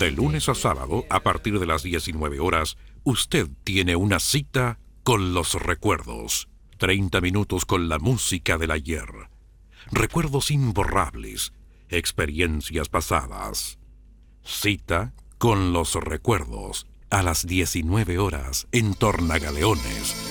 De lunes a sábado, a partir de las 19 horas, usted tiene una cita con los recuerdos. 30 minutos con la música del ayer. Recuerdos imborrables, experiencias pasadas. Cita con los recuerdos, a las 19 horas, en Tornagaleones.